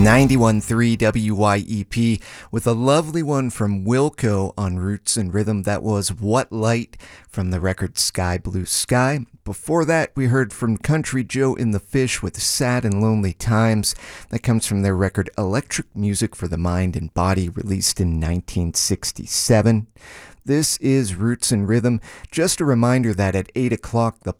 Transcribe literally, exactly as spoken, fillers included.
ninety-one point three W Y E P with a lovely one from Wilco on Roots and Rhythm. That was What Light from the record Sky Blue Sky. Before that, we heard from Country Joe in the Fish with Sad and Lonely Times. That comes from their record Electric Music for the Mind and Body, released in nineteen sixty-seven. This is Roots and Rhythm. Just a reminder that at eight o'clock, the